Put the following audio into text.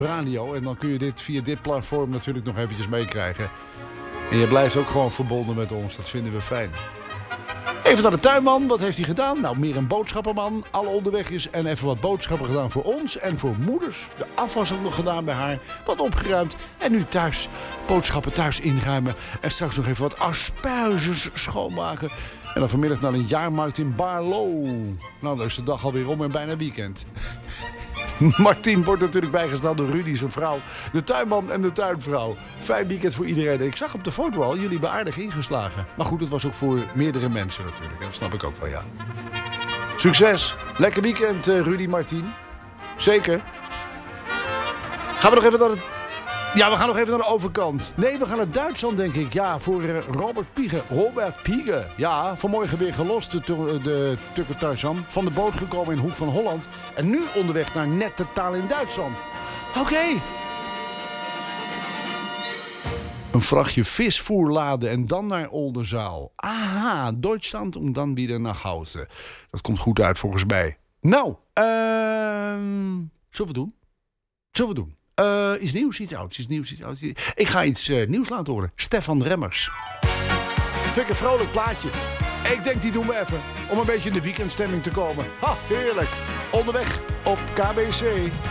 radio. En dan kun je dit via dit platform natuurlijk nog eventjes meekrijgen. En je blijft ook gewoon verbonden met ons. Dat vinden we fijn. Even naar de tuinman. Wat heeft hij gedaan? Nou, meer een boodschappenman. Alle onderweg is en even wat boodschappen gedaan voor ons en voor moeders. De afwas ook nog gedaan bij haar. Wat opgeruimd. En nu thuis. Boodschappen thuis inruimen. En straks nog even wat asperges schoonmaken. En dan vanmiddag naar een jaarmarkt in Baarlo. Nou, dan is de dag alweer om en bijna weekend. Martien wordt natuurlijk bijgestaan door Rudy, zijn vrouw. De tuinman en de tuinvrouw. Fijn weekend voor iedereen. Ik zag op de foto al, jullie hebben aardig ingeslagen. Maar goed, het was ook voor meerdere mensen natuurlijk. En dat snap ik ook wel, ja. Succes. Lekker weekend, Rudy, Martien. Zeker. Gaan we nog even naar het... Ja, we gaan nog even naar de overkant. Nee, we gaan naar Duitsland, denk ik. Ja, voor Robert Piege. Robert Piege. Ja, vanmorgen weer gelost, de Tukker Tarzan. Van de boot gekomen in Hoek van Holland. En nu onderweg naar Nettertaal in Duitsland. Oké. Een vrachtje visvoer laden en dan naar Oldenzaal. Aha, Duitsland en dan weer naar Hause. Dat komt goed uit volgens mij. Nou, zullen we doen? Iets nieuws, iets ouds, Ik ga iets nieuws laten horen. Stefan Remmers. Vind ik een vrolijk plaatje. Ik denk, die doen we even. Om een beetje in de weekendstemming te komen. Ha, heerlijk. Onderweg op KBC.